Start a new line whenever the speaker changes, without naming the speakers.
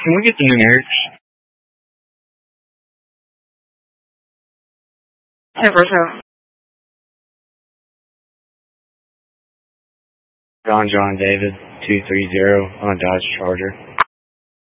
Can we get the numerics? John David 230 on a Dodge Charger.